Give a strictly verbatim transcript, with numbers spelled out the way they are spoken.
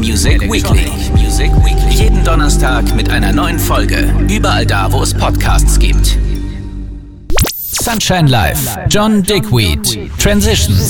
Music Weekly. Jeden Donnerstag mit einer neuen Folge. Überall da, wo es Podcasts gibt. Sunshine Live. John Digweed. Transitions.